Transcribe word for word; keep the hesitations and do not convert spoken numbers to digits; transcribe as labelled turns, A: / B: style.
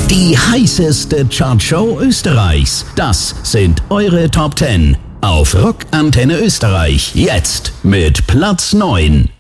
A: Die heißeste Chartshow Österreichs. Das sind eure Top zehn auf Rock Antenne Österreich. Jetzt mit Platz neun.